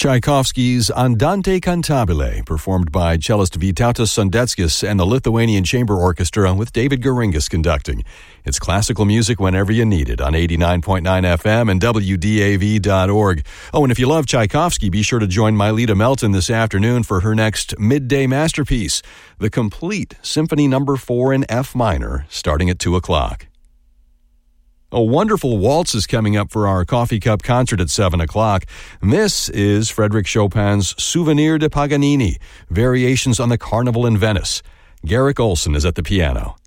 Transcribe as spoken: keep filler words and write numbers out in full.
Tchaikovsky's Andante Cantabile, performed by cellist Vytautas Sondeckis and the Lithuanian Chamber Orchestra with David Goringas conducting. It's classical music whenever you need it on eighty-nine point nine F M and W D A V dot org. Oh, and if you love Tchaikovsky, be sure to join Mylita Melton this afternoon for her next midday masterpiece, the complete Symphony Number four in F minor, starting at two o'clock. A wonderful waltz is coming up for our coffee cup concert at seven o'clock. This is Frédéric Chopin's Souvenir de Paganini, Variations on the Carnival in Venice. Garrick Olson is at the piano.